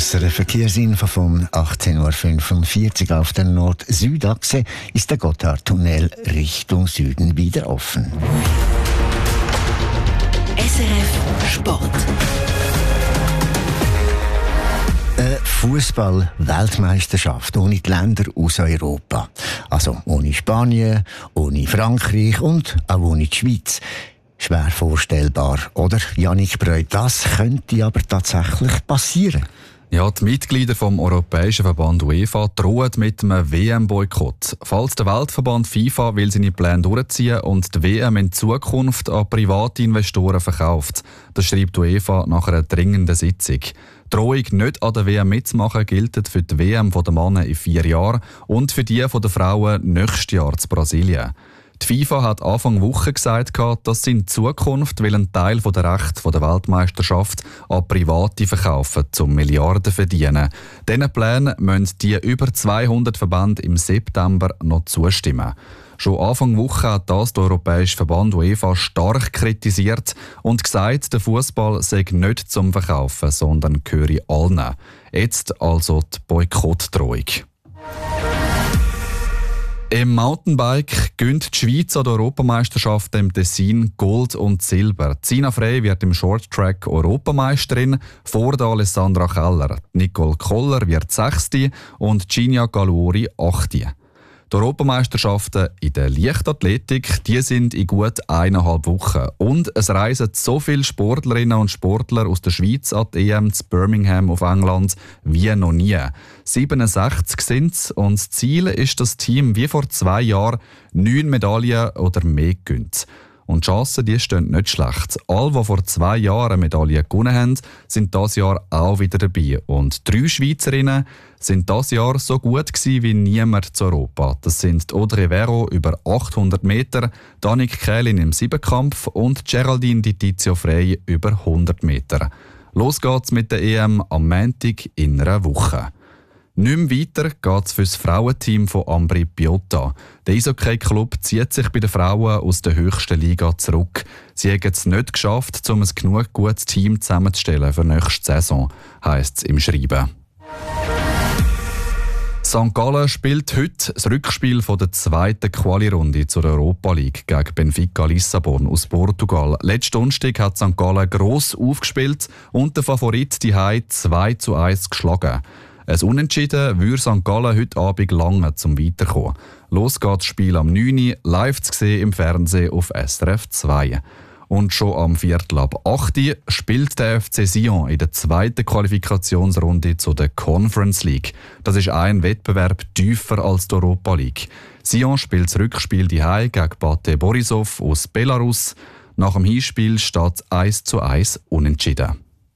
grösseren Verkehrsinfo von 18.45 Uhr auf der Nord-Süd-Achse ist der Gotthardtunnel Richtung Süden wieder offen. SRF Sport. Eine Fußball-Weltmeisterschaft ohne die Länder aus Europa. Also ohne Spanien, ohne Frankreich und auch ohne die Schweiz. Schwer vorstellbar, oder? Jannik Breu, das könnte aber tatsächlich passieren. Ja, die Mitglieder vom Europäischen Verband UEFA drohen mit einem WM-Boykott. Falls der Weltverband FIFA will seine Pläne durchziehen und die WM in Zukunft an private Investoren verkauft. Das schreibt die UEFA nach einer dringenden Sitzung. Die Drohung, nicht an der WM mitzumachen, gilt für die WM der Männer in 4 Jahren und für die der Frauen nächstes Jahr in Brasilien. Die FIFA hat Anfang Woche gesagt, dass sie in Zukunft einen Teil der Rechte der Weltmeisterschaft an Private verkaufen, um Milliarden zu verdienen. Diesen Plänen müssen die über 200 Verbände im September noch zustimmen. Schon Anfang Woche hat das der Europäische Verband UEFA stark kritisiert und gesagt, der Fußball sei nicht zum Verkaufen, sondern gehöre allen. Jetzt also die Boykottdrohung. Im Mountainbike gönnt die Schweiz an der Europameisterschaft im Tessin Gold und Silber. Zina Frey wird im Shorttrack Europameisterin vor der Alessandra Keller. Nicole Koller wird 6. und Ginia Galuori 8. Die Europameisterschaften in der Leichtathletik, die sind in gut 1,5 Wochen. Und es reisen so viele Sportlerinnen und Sportler aus der Schweiz an die EM zu Birmingham auf England wie noch nie. 67 sind es und das Ziel ist, dass das Team wie vor 2 Jahren 9 Medaillen oder mehr gewinnt. Und die Chancen, die stehen nicht schlecht. Alle, die vor 2 Jahren eine Medaille gewonnen haben, sind dieses Jahr auch wieder dabei. Und 3 Schweizerinnen sind dieses Jahr so gut gewesen wie niemand zu Europa. Das sind Audrey Vero über 800 Meter, Danik Kählin im Siebenkampf und Geraldine Di Tizio Frey über 100 Meter. Los geht's mit der EM am Montag in einer Woche. Nicht mehr weiter geht es für das Frauenteam von Ambri Piotta. Der Eishockey-Club zieht sich bei den Frauen aus der höchsten Liga zurück. Sie haben es nicht geschafft, um ein genug gutes Team zusammenzustellen für nächste Saison, heisst es im Schreiben. St. Gallen spielt heute das Rückspiel der 2. Quali-Runde zur Europa League gegen Benfica Lissabon aus Portugal. Letzten Donnerstag hat St. Gallen gross aufgespielt und der Favorit die Hai 2:1 geschlagen. Ein Unentschieden würde St. Gallen heute Abend lange zum Weiterkommen. Los geht das Spiel am 9 Uhr, live zu sehen im Fernsehen auf SRF 2. Und schon am 7:15 Uhr spielt der FC Sion in der 2. Qualifikationsrunde zu der Conference League. Das ist ein Wettbewerb tiefer als die Europa League. Sion spielt das Rückspiel daheim gegen Bate Borisov aus Belarus. Nach dem Hinspiel steht es 1:1 unentschieden.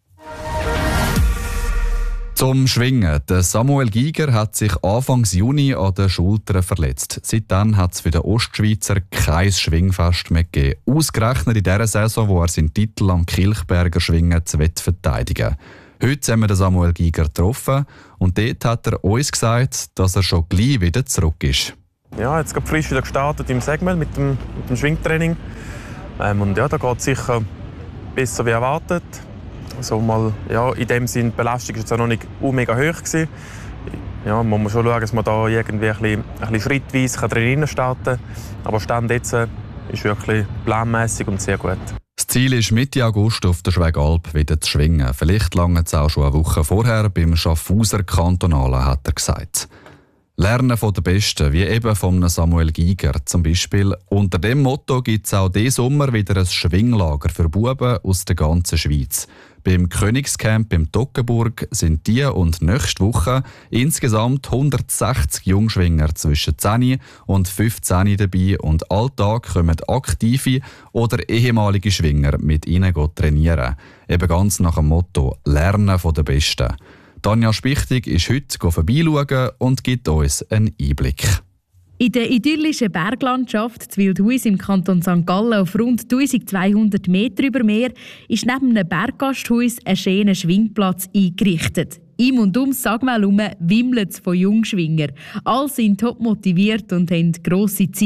Zum Schwingen. Der Samuel Giger hat sich Anfang Juni an den Schultern verletzt. Seitdem hat es für den Ostschweizer kein Schwingfest mehr gegeben. Ausgerechnet in der Saison, wo er seinen Titel am Kilchberger Schwingen verteidigen. Heute haben wir den Samuel Giger getroffen und dort hat er uns gesagt, dass er schon gleich wieder zurück ist. Ja, jetzt gerade frisch wieder gestartet im Segmel mit dem Schwingtraining. Und ja, da geht es sicher besser wie erwartet. Also mal, ja, in dem Sinne, die Belastung war jetzt auch noch nicht mega hoch gewesen. Ja, man muss schon schauen, dass man da irgendwie ein bisschen schrittweise drin starten kann. Aber Stand jetzt ist wirklich planmäßig und sehr gut. Das Ziel ist, Mitte August auf der Schwegalp wieder zu schwingen. Vielleicht lange es auch schon eine Woche vorher beim Schaffhauser Kantonalen, hat er gesagt. Lernen von den Besten, wie eben von Samuel Giger zum Beispiel. Unter dem Motto gibt es auch diesen Sommer wieder ein Schwinglager für Buben aus der ganzen Schweiz. Beim Königscamp im Toggenburg sind die und nächste Woche insgesamt 160 Jungschwinger zwischen 10 und 15 dabei und alltag kommen aktive oder ehemalige Schwinger mit ihnen trainieren. Eben ganz nach dem Motto «Lernen von den Besten». Tanja Spichtig ist heute vorbeischauen und gibt uns einen Einblick. In der idyllischen Berglandschaft zu Wildhuis im Kanton St. Gallen auf rund 1200 Meter über Meer ist neben einem Berggasthaus ein schöner Schwingplatz eingerichtet. Im und ums Sagmel herum wimmelt es von Jungschwingern. Alle sind top motiviert und haben grosse Ziele.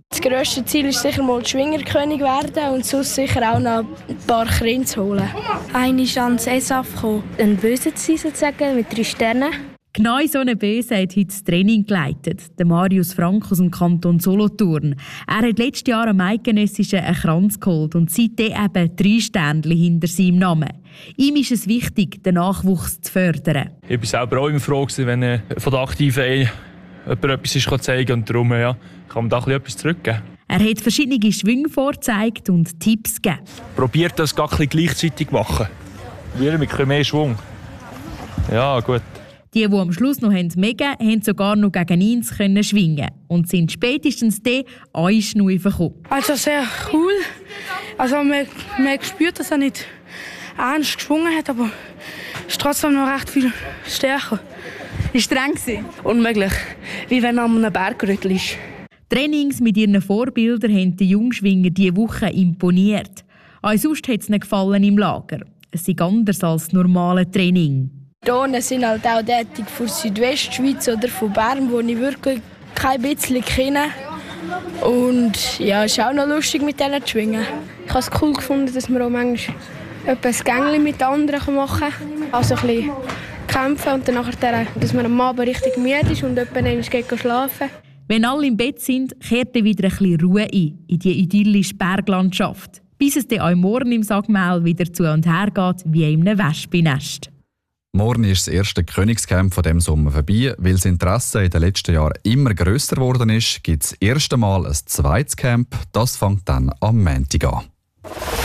Das grösste Ziel ist sicher mal Schwingerkönig werden und sonst sicher auch noch ein paar Kinder zu holen. Eine ist ans ESAF gekommen, ein Böse zu sein sozusagen, mit 3 Sternen. Genau so eine Böse hat heute das Training geleitet, der Marius Frank aus dem Kanton Solothurn. Er hat letztes Jahr am Eidgenössischen einen Kranz geholt und seitdem eben 3 Sternchen hinter seinem Namen. Ihm ist es wichtig, den Nachwuchs zu fördern. Ich war selber auch immer froh, wenn von der Aktiven jemand etwas zeigen kann und darum kann man da etwas zurückgeben. Er hat verschiedene Schwünge vorgezeigt und Tipps gegeben. Probiert das gar gleichzeitig machen. Wieder mit mehr Schwung. Ja, gut. Die am Schluss noch mega haben sogar noch gegen 1 schwingen und sind spätestens dann einschnaufen gekommen. Also sehr cool. Also man spürt, dass er nicht ernst geschwungen hat, aber es ist trotzdem noch recht viel stärker. War streng? Unmöglich. Wie wenn man an einem Bergrüttel ist. Trainings mit ihren Vorbildern haben die Jungschwinger diese Woche imponiert. Auch sonst hat es ihnen gefallen im Lager. Es ist anders als das normale Training. Drohnen sind halt auch tätig für Südwestschweiz oder von Bern, wo ich wirklich kein bisschen kenne. Und ja, es ist auch noch lustig, mit denen zu schwingen. Ich habe es cool gefunden, dass man auch manchmal ein Gängchen mit anderen machen kann. Also ein bisschen kämpfen und dann nachher, dass man am Abend richtig müde ist und jemand geht schlafen. Wenn alle im Bett sind, kehrt dann wieder ein bisschen Ruhe ein in die idyllische Berglandschaft. Bis es dann auch morgen im Sagmehl wieder zu und her geht, wie in einem Wespennest. Morgen ist das erste Königscamp von diesem Sommer vorbei. Weil das Interesse in den letzten Jahren immer grösser geworden ist, gibt es das erste Mal ein zweites Camp. Das fängt dann am Montag an.